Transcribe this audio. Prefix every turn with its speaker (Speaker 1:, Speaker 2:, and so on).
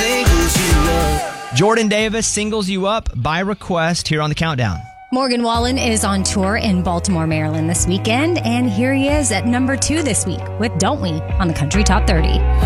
Speaker 1: singles you up.
Speaker 2: Jordan Davis, Singles You Up by request here on the Countdown.
Speaker 3: Morgan Wallen is on tour in Baltimore, Maryland this weekend, and here he is at number 2 this week with Don't We on the Country Top 30.